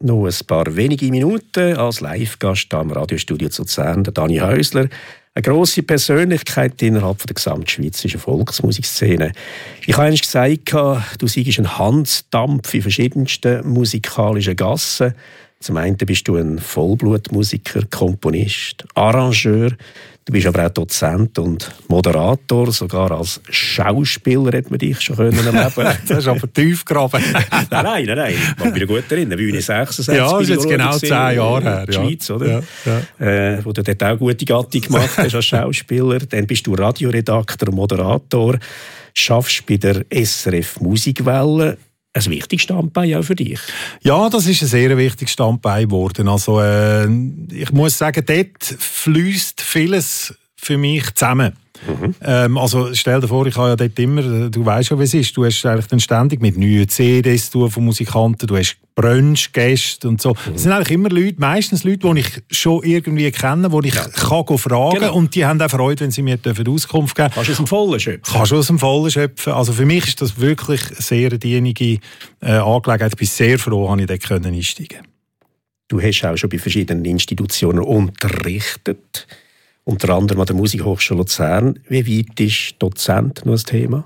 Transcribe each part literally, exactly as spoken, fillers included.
noch ein paar wenige Minuten als Live-Gast am Radiostudio zu Luzern, der Dani Häusler. Eine grosse Persönlichkeit innerhalb der gesamtschweizerischen Volksmusikszene. Ich habe einmal gesagt, du seist ein Hansdampf in verschiedensten musikalischen Gassen. Zum einen bist du ein Vollblutmusiker, Komponist, Arrangeur. Du bist aber auch Dozent und Moderator, sogar als Schauspieler hätte man dich schon erleben können. Das ist aber tief graben. nein, nein, nein, nein. Ich kann mich gut erinnern. Bühne sechsundsechzig. Ja, das ist jetzt genau zehn Jahre her. In der Schweiz, oder? Ja, ja. Äh, wo du dort auch gute Gattung gemacht hast als Schauspieler. Dann bist du Radioredakteur und Moderator. Schaffst bei der S R F Musikwelle. Ein wichtiges Standbein auch für dich. Ja, das ist ein sehr wichtiges Standbein geworden. Also, äh, ich muss sagen, dort fließt vieles für mich zusammen. Mhm. Ähm, also stell dir vor, ich habe ja dort immer, du weißt schon, wie es ist, du hast eigentlich dann ständig mit neuen C Ds von Musikanten, du hast Brunch-Gäste und so. Mhm. Das sind eigentlich immer Leute, meistens Leute, die ich schon irgendwie kenne, die ich ja. kann fragen genau. Und die haben auch Freude, wenn sie mir Auskunft geben dürfen. Kannst du aus dem Vollen schöpfen? Kannst du aus dem Vollen schöpfen. Also für mich ist das wirklich eine sehr dienige äh, Angelegenheit. Ich bin sehr froh, dass ich dort einsteigen konnte. Du hast auch schon bei verschiedenen Institutionen unterrichtet. Unter anderem an der Musikhochschule Luzern. Wie weit ist Dozent noch ein Thema?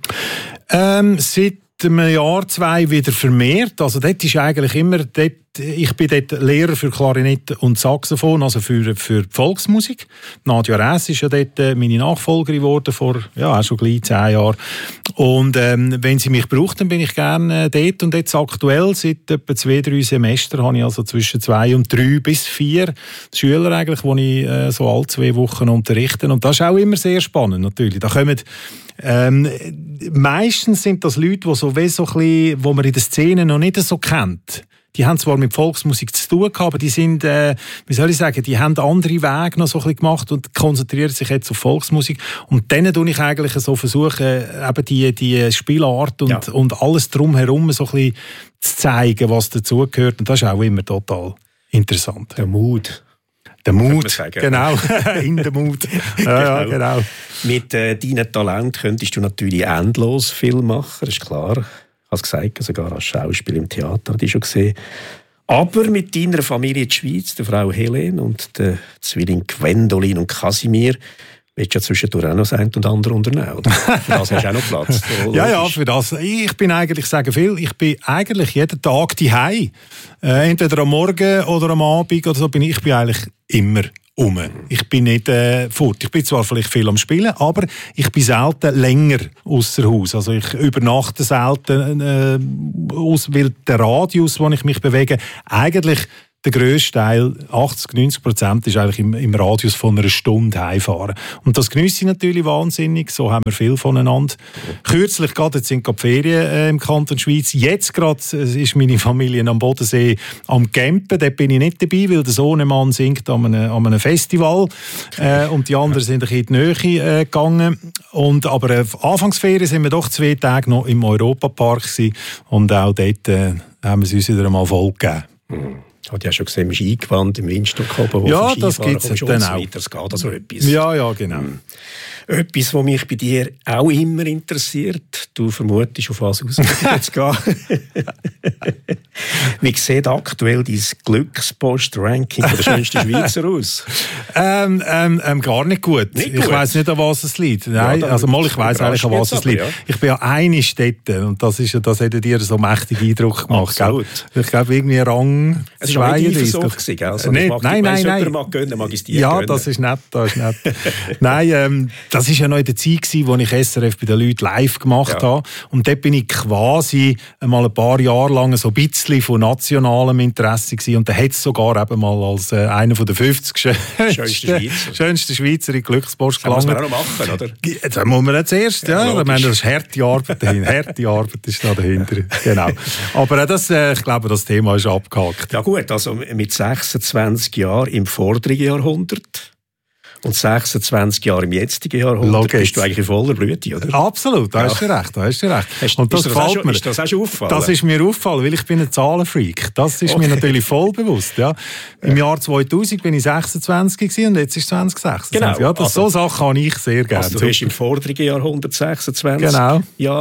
Ähm, seit einem Jahr, zwei wieder vermehrt. Also dort ist eigentlich immer, dort, ich bin dort Lehrer für Klarinette und Saxophon, also für, für die Volksmusik. Nadja Räss ist ja dort meine Nachfolgerin geworden, vor ja, auch schon gleich zehn Jahren. Und ähm, wenn sie mich braucht, dann bin ich gerne dort. Und jetzt aktuell, seit etwa zwei, drei Semestern, habe ich also zwischen zwei und drei bis vier Schüler eigentlich, die ich äh, so alle zwei Wochen unterrichte. Und das ist auch immer sehr spannend, natürlich. Da kommen Ähm, meistens sind das Leute, die so wie so ein bisschen, wo man in der Szene noch nicht so kennt. Die haben zwar mit Volksmusik zu tun gehabt, aber die sind, äh, wie soll ich sagen, die haben andere Wege noch so ein bisschen gemacht und konzentrieren sich jetzt auf Volksmusik. Und denen tue ich eigentlich so versuchen, eben die, die Spielart und, ja. und alles drumherum so ein bisschen zu zeigen, was dazugehört. Und das ist auch immer total interessant. Der Mut. Der Mut, genau, in der Mut. Ja, ja, genau. Mit äh, deinem Talent könntest du natürlich endlos viel machen, das ist klar. Ich habe es gesagt, sogar als Schauspiel im Theater, habe ich schon gesehen. Aber mit deiner Familie in der Schweiz, der Frau Helene und der Zwilling Gwendolin und Casimir, willst du ja zwischendurch auch noch das eine und andere unternehmen, oder? Für das hast du auch noch Platz. ja, ja, für das. Ich bin eigentlich, sage viel, ich bin eigentlich jeden Tag daheim. Äh, entweder am Morgen oder am Abend oder so bin ich, ich bin eigentlich immer um. Ich bin nicht äh, fort. Ich bin zwar vielleicht viel am Spielen, aber ich bin selten länger ausser Haus. Also ich übernachte selten, äh, aus, weil der Radius, wo ich mich bewege, eigentlich der grösste Teil, achtzig, neunzig Prozent, ist eigentlich im, im Radius von einer Stunde heimfahren. Und das geniesse ich natürlich wahnsinnig. So haben wir viel voneinander. Kürzlich gerade, jetzt sind gerade die Ferien äh, im Kanton Schweiz. Jetzt gerade äh, ist meine Familie am Bodensee am Campen. Dort bin ich nicht dabei, weil der Sohnemann singt an einem, an einem Festival. Äh, und die anderen sind ein bisschen in die Nähe äh, gegangen. Und, aber äh, Anfangsferien sind wir doch zwei Tage noch im Europapark gewesen. Und auch dort äh, haben wir es uns wieder einmal voll gegeben. Mhm. Ich habe ja schon gesehen, im Skigewand im Windstock oben, wo ja, das gibt es dann auch. Das geht also etwas. Ja, ja, genau. Mhm. Etwas, was mich bei dir auch immer interessiert, du vermutest, auf was aus jetzt gehen. Wie sieht aktuell dein Glückspost-Ranking der schönsten Schweizer aus? Ähm, ähm, ähm, gar nicht gut. Nicht ich gut. weiss nicht, an was es liegt. Nein, ja, also mal, ich weiss eigentlich, an was es liegt. Ja. Ich bin ja eine Städte und das, ist, das hat dir so einen mächtigen Eindruck gemacht. Absolut. Gell? Ich glaube, irgendwie Rang es war nicht Eifersucht, also nicht, mag nein, nein, nein. Mag gönnen, mag ich dir ja, gönnen. das ist nett. Das ist nett. Nein, ähm, das war ja noch in der Zeit, wo ich S R F bei den Leuten live gemacht ja. habe. Und dort bin ich quasi einmal ein paar Jahre lang so ein bisschen von nationalem Interesse gewesen. Und da hat es sogar eben mal als äh, einer von den fünfzig schönsten Schweizer, schönsten Schweizer in Glückspost gelangt. Das muss man auch noch machen, oder? Das muss man jetzt erst, ja. ja ich meine, das ist harte Arbeit dahinter. Harte Arbeit ist da dahinter. Genau. Aber äh, das, äh, ich glaube, das Thema ist abgehakt. Ja gut, also mit sechsundzwanzig Jahren im vorderen Jahrhundert und sechsundzwanzig Jahre im jetzigen Jahrhundert Logisch. Bist du eigentlich in voller Blüte, oder? Absolut, da hast du recht, da hast du recht. Hast, und das ist, das schon, mir. ist das auch schon auffallen? Das ist mir auffallen, weil ich bin ein Zahlenfreak. Das ist okay. mir natürlich voll bewusst. Ja. Im Jahr zweitausend bin ich sechsundzwanzig gewesen und jetzt ist zwanzig sechsundzwanzig. Genau. Ja, das, also, so Sachen habe ich sehr gerne. Also du hast im vorderen Jahrhundert sechsundzwanzig genau. Jahre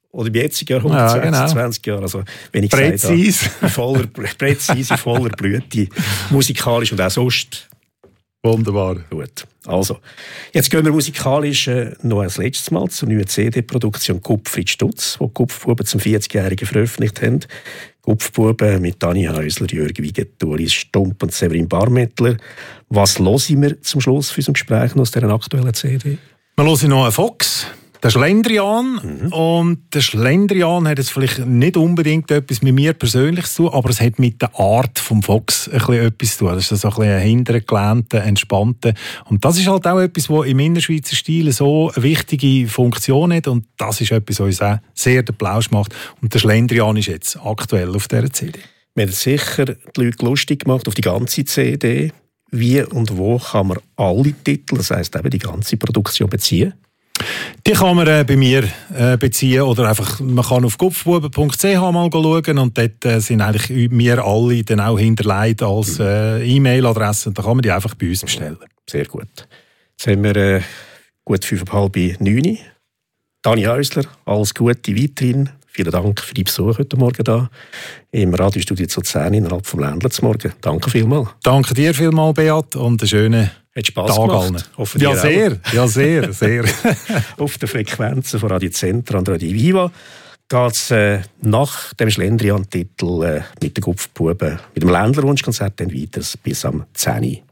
oder im jetzigen Jahr hundertsechsundzwanzig ja, genau. Jahre. Also, wenn ich präzise. Gesagt habe, in voller, präzise, voller Blüte, musikalisch und auch sonst. Wunderbar. Gut. Also, jetzt gehen wir musikalisch äh, noch ein letztes Mal zur neuen C D-Produktion Kupfrid Stutz, die die Kupfbuben zum vierzigjährigen veröffentlicht haben. Kupfbuben mit Dani Häusler, Jörg Wiegert, Doris Stump und Severin Barmettler. Was hören wir zum Schluss für unserem Gespräch noch aus dieser aktuellen C D? Wir hören noch einen Fox. Der Schlendrian. Mhm. Und der Schlendrian hat jetzt vielleicht nicht unbedingt etwas mit mir persönlich zu tun, aber es hat mit der Art vom Fox ein bisschen etwas zu tun. Das ist so ein bisschen ein hintergelehnter, entspannter. Und das ist halt auch etwas, was im Innerschweizer Stil so eine wichtige Funktion hat. Und das ist etwas, was uns auch sehr den Plausch macht. Und der Schlendrian ist jetzt aktuell auf dieser C D. Wir haben sicher die Leute lustig gemacht auf die ganze C D. Wie und wo kann man alle Titel, das heisst eben die ganze Produktion, beziehen? Die kann man äh, bei mir äh, beziehen oder einfach, man kann auf kupfbuben punkt c h mal schauen und dort äh, sind eigentlich wir alle dann auch hinterlegt als äh, E-Mail-Adresse und da kann man die einfach bei uns bestellen. Sehr gut. Jetzt haben wir äh, gut fünfeinhalb neun. Dani Häusler, alles Gute weiterhin. Vielen Dank für deinen Besuch heute Morgen da im Radiostudio zu Luzern innerhalb vom Ländler zum Morgen. Danke vielmals. Danke dir vielmals, Beat, und einen schönen Hat Spass Tag gemacht. allen. Ja, sehr, ja, sehr, sehr. Auf den Frequenzen von Radio Centra und Radio Viva geht es äh, nach dem Schlendrian-Titel äh, mit den Kupfbuben, mit dem Ländlerwunschkonzert dann weiter bis am zehn Uhr.